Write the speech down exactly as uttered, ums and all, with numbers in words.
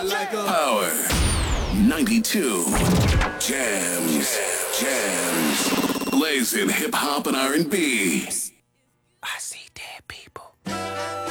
Power ninety-two. Jams. Jams. Blazing hip hop and R and B. I see dead people.